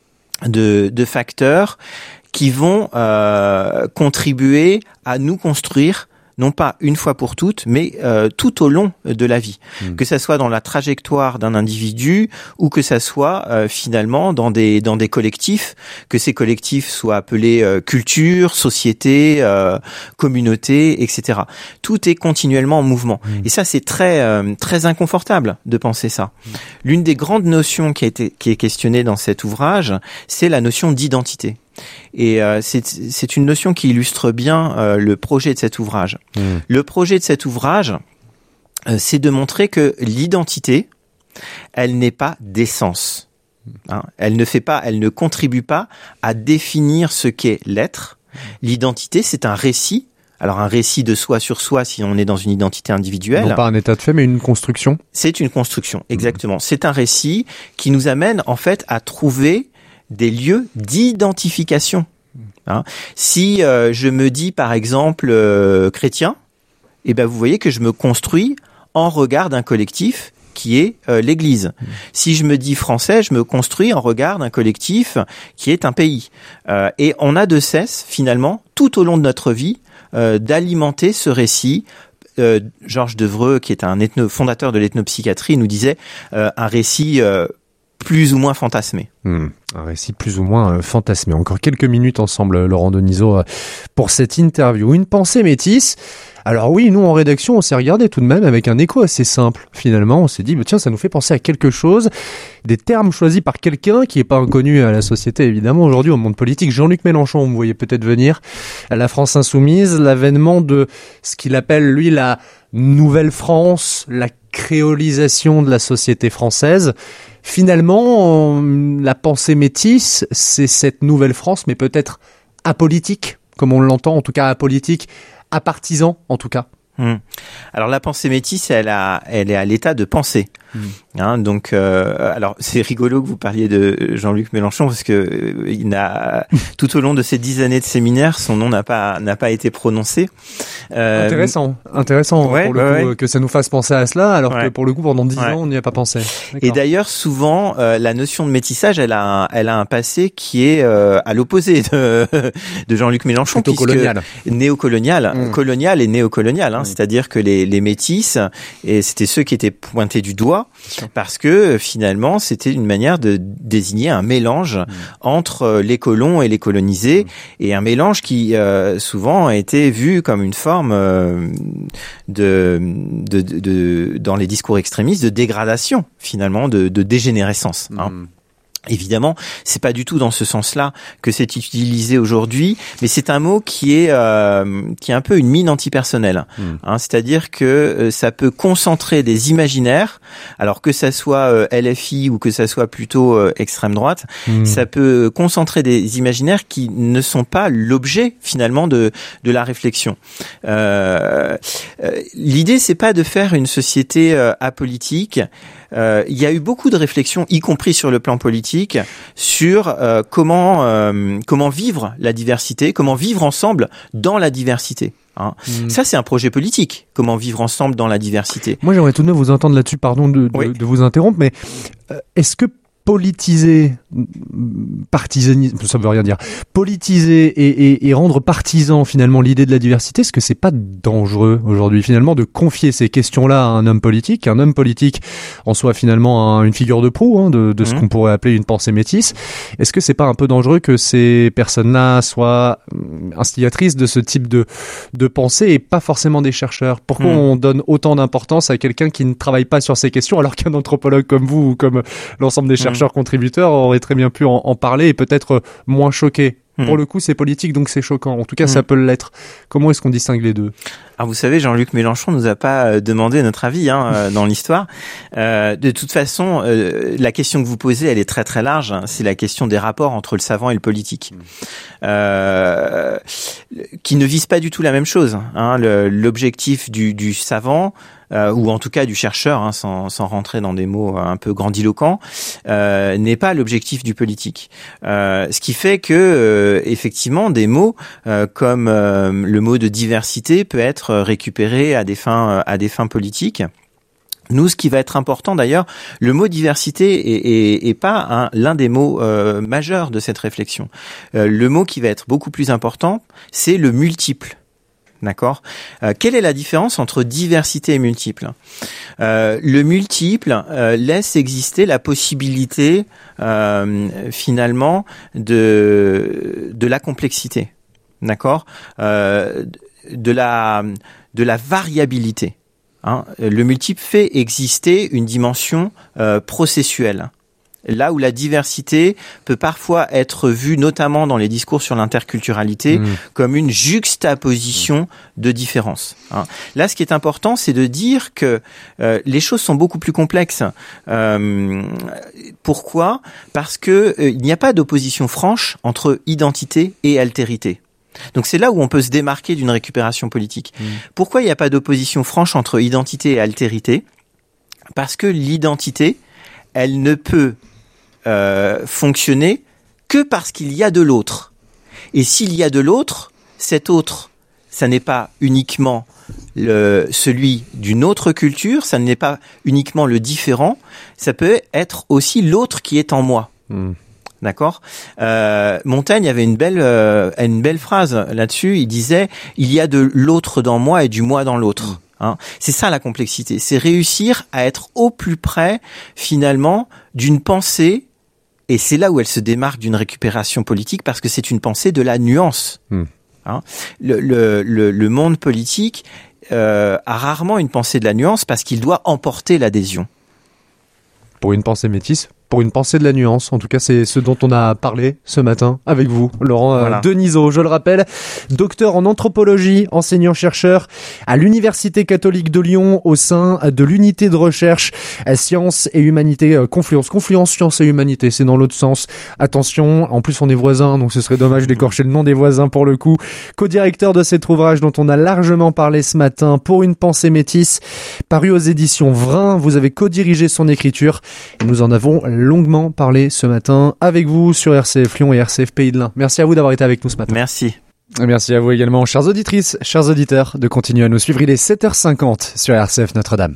de facteurs qui vont contribuer à nous construire, non pas une fois pour toutes, mais tout au long de la vie. Que ça soit dans la trajectoire d'un individu ou que ça soit finalement dans des collectifs, que ces collectifs soient appelés culture, société, communauté, etc. Tout est continuellement en mouvement. Et ça, c'est très inconfortable de penser ça. L'une des grandes notions qui est questionnée dans cet ouvrage, c'est la notion d'identité. Et c'est une notion qui illustre bien le projet de cet ouvrage. Le projet de cet ouvrage, c'est de montrer que l'identité, elle n'est pas d'essence. Elle ne contribue pas à définir ce qu'est l'être. L'identité, c'est un récit. Alors un récit de soi sur soi si on est dans une identité individuelle. Non pas un état de fait, mais une construction. C'est une construction, exactement. C'est un récit qui nous amène en fait à trouver des lieux d'identification. Si je me dis par exemple chrétien, eh ben vous voyez que je me construis en regard d'un collectif qui est l'Église. Si je me dis français, je me construis en regard d'un collectif qui est un pays. Et on a de cesse finalement tout au long de notre vie d'alimenter ce récit. Georges Devreux, qui est un fondateur de l'ethnopsychiatrie, nous disait un récit plus ou moins fantasmé. Un récit plus ou moins fantasmé. Encore quelques minutes ensemble, Laurent Denisot, pour cette interview. Une pensée métisse. Alors oui, nous en rédaction, on s'est regardé tout de même avec un écho assez simple. Finalement, on s'est dit, tiens, ça nous fait penser à quelque chose. Des termes choisis par quelqu'un qui n'est pas inconnu à la société, évidemment, aujourd'hui au monde politique. Jean-Luc Mélenchon, vous voyez peut-être venir, à la France insoumise, l'avènement de ce qu'il appelle, lui, la nouvelle France, la créolisation de la société française. Finalement, la pensée métisse, c'est cette nouvelle France, mais peut-être apolitique, comme on l'entend, en tout cas apolitique, apartisan, en tout cas. Alors la pensée métisse, elle est à l'état de pensée. Donc, alors c'est rigolo que vous parliez de Jean-Luc Mélenchon parce que il n'a tout au long de ces 10 années de séminaire, son nom n'a pas été prononcé. Intéressant ouais, pour le coup, que ça nous fasse penser à cela, alors que pour le coup pendant 10 ans on n'y a pas pensé. D'accord. Et d'ailleurs souvent la notion de métissage, elle a un passé qui est à l'opposé de Jean-Luc Mélenchon, plutôt colonial, colonial et néocolonial. C'est-à-dire que les métis, et c'était ceux qui étaient pointés du doigt Pourquoi ? Parce que finalement, c'était une manière de désigner un mélange entre les colons et les colonisés, et un mélange qui souvent a été vu comme une forme dans les discours extrémistes de dégradation, finalement, de dégénérescence. Évidemment, c'est pas du tout dans ce sens-là que c'est utilisé aujourd'hui, mais c'est un mot qui est un peu une mine antipersonnelle. C'est-à-dire que ça peut concentrer des imaginaires, alors que ça soit LFI ou que ça soit plutôt extrême droite, ça peut concentrer des imaginaires qui ne sont pas l'objet finalement de la réflexion. L'idée, c'est pas de faire une société apolitique. Il y a eu beaucoup de réflexions, y compris sur le plan politique, sur comment vivre la diversité, comment vivre ensemble dans la diversité. Ça, c'est un projet politique. Comment vivre ensemble dans la diversité. Moi, j'aimerais tout de même vous entendre là-dessus. Pardon de vous interrompre, mais est-ce que politiser, partisanisme, ça veut rien dire. Politiser et rendre partisan finalement l'idée de la diversité, est-ce que c'est pas dangereux aujourd'hui finalement de confier ces questions-là à un homme politique en soit finalement une figure de proue de ce qu'on pourrait appeler une pensée métisse. Est-ce que c'est pas un peu dangereux que ces personnes-là soient instigatrices de ce type de pensée et pas forcément des chercheurs? Pourquoi on donne autant d'importance à quelqu'un qui ne travaille pas sur ces questions alors qu'un anthropologue comme vous ou comme l'ensemble des chercheurs contributeurs auraient très bien pu en parler et peut-être moins choqués? Pour le coup, c'est politique, donc c'est choquant. En tout cas, ça peut l'être. Comment est-ce qu'on distingue les deux? Alors, vous savez, Jean-Luc Mélenchon nous a pas demandé notre avis dans l'histoire. De toute façon, la question que vous posez, elle est très très large. C'est la question des rapports entre le savant et le politique, qui ne visent pas du tout la même chose. L'objectif du savant, ou en tout cas du chercheur, sans rentrer dans des mots un peu grandiloquents, n'est pas l'objectif du politique. Ce qui fait que effectivement des mots comme le mot de diversité peut être récupéré à des fins politiques. Nous, ce qui va être important d'ailleurs, le mot diversité est pas l'un des mots majeurs de cette réflexion. Le mot qui va être beaucoup plus important, c'est le multiple. D'accord. Quelle est la différence entre diversité et multiple? Le multiple laisse exister la possibilité finalement de la complexité, d'accord, de la variabilité. Le multiple fait exister une dimension processuelle. Là où la diversité peut parfois être vue, notamment dans les discours sur l'interculturalité, comme une juxtaposition de différences. Là, ce qui est important, c'est de dire que les choses sont beaucoup plus complexes. Pourquoi ? Parce que il n'y a pas d'opposition franche entre identité et altérité. Donc c'est là où on peut se démarquer d'une récupération politique. Pourquoi il n'y a pas d'opposition franche entre identité et altérité ? Parce que l'identité, elle ne peut fonctionner que parce qu'il y a de l'autre. Et s'il y a de l'autre, cet autre, ça n'est pas uniquement celui d'une autre culture, ça n'est pas uniquement le différent, ça peut être aussi l'autre qui est en moi. D'accord. Montaigne avait une belle phrase là-dessus. Il disait: il y a de l'autre dans moi et du moi dans l'autre. C'est ça la complexité. C'est réussir à être au plus près finalement d'une pensée. Et c'est là où elle se démarque d'une récupération politique, parce que c'est une pensée de la nuance. Le monde politique a rarement une pensée de la nuance parce qu'il doit emporter l'adhésion. Pour une pensée métisse, pour une pensée de la nuance. En tout cas, c'est ce dont on a parlé ce matin avec vous, Laurent Denisot. Je le rappelle, docteur en anthropologie, enseignant-chercheur à l'Université catholique de Lyon au sein de l'unité de recherche Sciences et Humanité Confluence. Confluence, Sciences et Humanité, c'est dans l'autre sens. Attention, en plus on est voisins, donc ce serait dommage d'écorcher le nom des voisins pour le coup. Co-directeur de cet ouvrage dont on a largement parlé ce matin, Pour une pensée métisse, paru aux éditions Vrin. Vous avez co-dirigé son écriture et nous en avons longuement parlé ce matin avec vous sur RCF Lyon et RCF Pays de l'Ain. Merci à vous d'avoir été avec nous ce matin. Merci. Et merci à vous également, chères auditrices, chers auditeurs, de continuer à nous suivre. Il est 7h50 sur RCF Notre-Dame.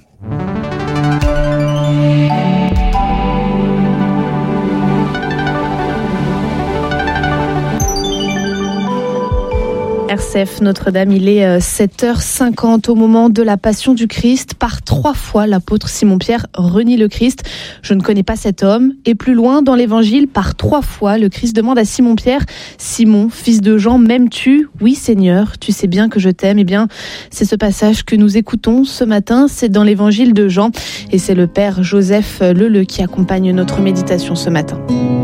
RCF Notre-Dame, il est 7h50 au moment de la Passion du Christ. Par 3 fois, l'apôtre Simon-Pierre renie le Christ. Je ne connais pas cet homme. Et plus loin dans l'Évangile, par 3 fois, le Christ demande à Simon-Pierre: Simon, fils de Jean, m'aimes-tu ? Oui, Seigneur, tu sais bien que je t'aime. Eh bien, c'est ce passage que nous écoutons ce matin. C'est dans l'Évangile de Jean. Et c'est le Père Joseph Leleu qui accompagne notre méditation ce matin.